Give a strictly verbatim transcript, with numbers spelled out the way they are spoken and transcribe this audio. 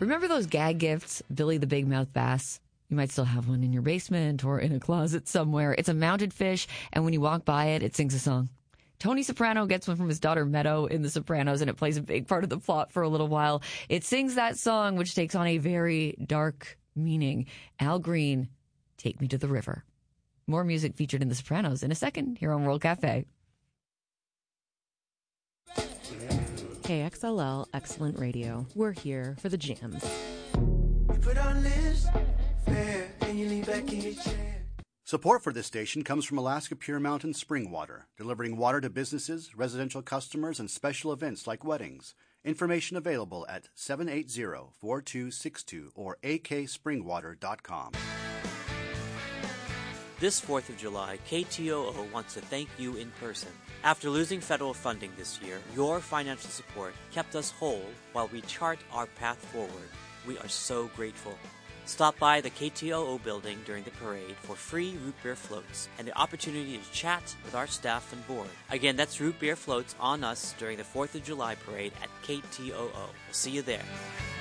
Remember those gag gifts, Billy the Big Mouth Bass? You might still have one in your basement or in a closet somewhere. It's a mounted fish, and when you walk by it, it sings a song. Tony Soprano gets one from his daughter Meadow in The Sopranos, and it plays a big part of the plot for a little while. It sings that song, which takes on a very dark meaning. Al Green, Take Me to the River. More music featured in The Sopranos in a second here on World Cafe. K X L L Excellent Radio. We're here for the jams. You put on lips, fair, and you lean back in your chair. Support for this station comes from Alaska Pure Mountain Spring Water, delivering water to businesses, residential customers, and special events like weddings. Information available at seven eight zero, four two six two or a k spring water dot com. This fourth of July, K T O O wants to thank you in person. After losing federal funding this year, your financial support kept us whole while we chart our path forward. We are so grateful. Stop by the K T O O building during the parade for free root beer floats and the opportunity to chat with our staff and board. Again, that's root beer floats on us during the fourth of July parade at K T O O. We'll see you there.